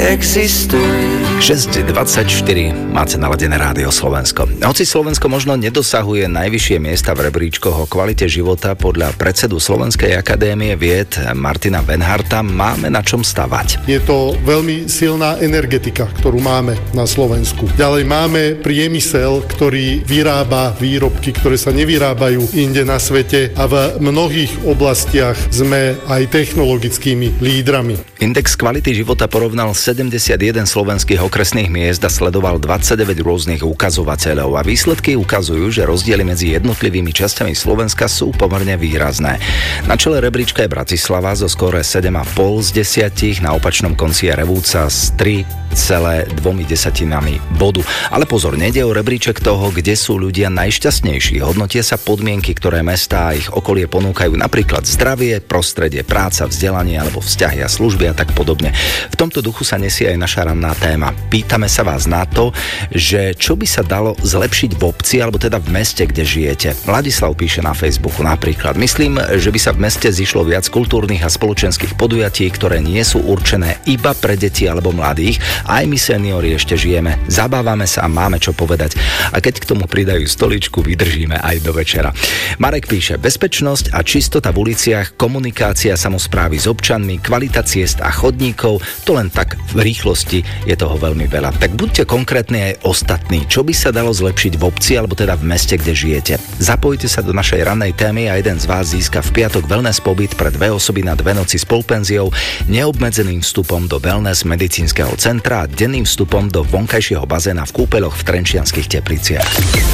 existuj. 6.24 máte naladené Rádio Slovensko. Hoci Slovensko možno nedosahuje najvyššie miesta v rebríčkoch o kvalite života, podľa predsedu Slovenskej akadémie vied Martina Wenharta máme na čom stavať. Je to veľmi silná energetika, ktorú máme na Slovensku. Ďalej máme priemysel, ktorý vyrába výrobky, ktoré sa nevyrábajú inde na svete, a v mnohých oblastiach sme aj technologickými lídrami. Index kvality života porovnal 71 slovenských okresných miest a sledoval 29 rôznych ukazovateľov a výsledky ukazujú, že rozdiely medzi jednotlivými časťami Slovenska sú pomerne výrazné. Na čele rebríčka je Bratislava zo skóre 7,5 z 10, na opačnom konci je Revúca s 3,2 bodu. Ale pozor, nejde o rebríček toho, kde sú ľudia najšťastnejší. Hodnotia sa podmienky, ktoré mestá a ich okolie ponúkajú, napríklad zdravie, prostredie, práca, vzdelanie alebo vzťahy a služby a tak podobne. V tomto duchu sa nesie aj naša ranná téma. Pýtame sa vás na to, že čo by sa dalo zlepšiť v obci alebo teda v meste, kde žijete. Vladislav píše na Facebooku napríklad: myslím, že by sa v meste zišlo viac kultúrnych a spoločenských podujatí, ktoré nie sú určené iba pre deti alebo mladých. Aj my seniori ešte žijeme, zabávame sa a máme čo povedať. A keď k tomu pridajú stoličku, vydržíme aj do večera. Marek píše: bezpečnosť a čistota v uliciach, komunikácia samosprávy s občanmi, kvalita ciest a chodníkov, to len tak v rýchlosti je toho veľmi veľa. Tak buďte konkrétni aj ostatní. Čo by sa dalo zlepšiť v obci alebo teda v meste, kde žijete? Zapojte sa do našej rannej témy a jeden z vás získa v piatok wellness pobyt pre 2 osoby na 2 noci s polpenziou, neobmedzeným vstupom do wellness medicínskeho centra a denným vstupom do vonkajšieho bazéna v Kúpeľoch v Trenčianskych Tepliciach.